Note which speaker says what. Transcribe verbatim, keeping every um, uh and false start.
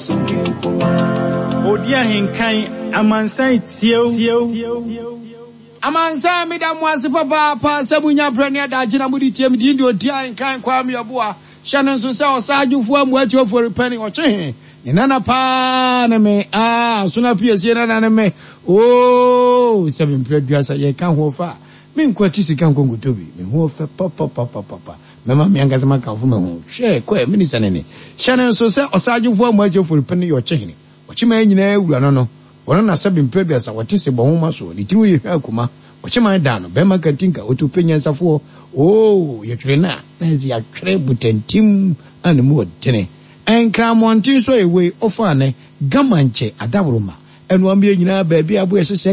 Speaker 1: Odia Hinkai, Amansai Tio.
Speaker 2: Amansa mida mwasi papa pa Sabunya Premier da Jina Mudi Tim Dindo Odia Hinkai Kwame Abua. Shannon Susa Saju for Mwati for repenting or chain. Nana pa na me ah suna pia siena na me oh seven previous ye kan ho fa me nkwati sika nkongo tobi me ho fa papa papa papa mama me anga ma kan fu me ho hwe kwa minisa nene Shannon so se osaju fu amaje for pen yo chehini ochima nyina ewura no no wono na seven previous a wote se bo ho ma so ni tiwo ye hwa akuma ochima da no be maka tinka otopenya nsafo oh ye twere na na zi ya twere butentim anu mo tene en kramontin so ewe ofane gamanche adabroma enu amye nyina ba bia bo esese